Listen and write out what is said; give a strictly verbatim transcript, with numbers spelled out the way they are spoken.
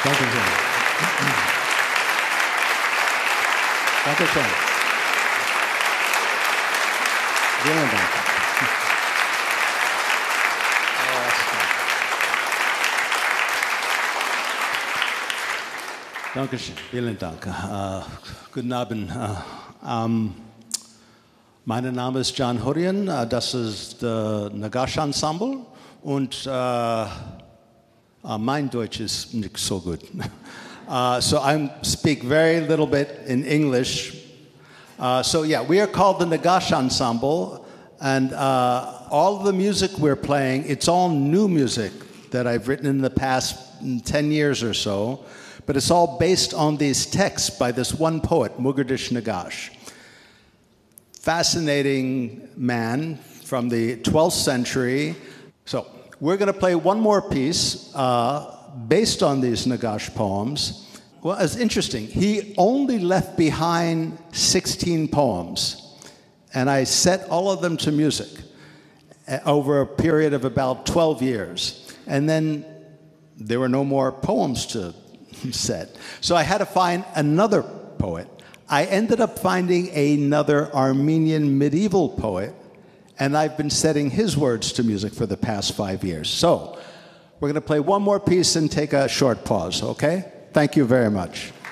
Dankeschön. Dankeschön. Vielen Dank. Dankeschön. Vielen Dank. Uh, guten Abend. Uh, um, mein Name ist John Hurrian. Uh, das ist das Nagash Ensemble. Und uh, uh, mein Deutsch ist nicht so gut. Uh, so I speak very little bit in English. Uh, so yeah, we are called the Nagash Ensemble. And uh, all the music we're playing, it's all new music that I've written in the past ten years or so. But it's all based on these texts by this one poet, Mugurdish Nagash. Fascinating man from the twelfth century. So we're going to play one more piece uh, based on these Nagash poems. Well, it's interesting. He only left behind sixteen poems, and I set all of them to music over a period of about twelve years. And then there were no more poems to set. So I had to find another poet. I ended up finding another Armenian medieval poet, and I've been setting his words to music for the past five years. So we're going to play one more piece and take a short pause, okay? Thank you very much.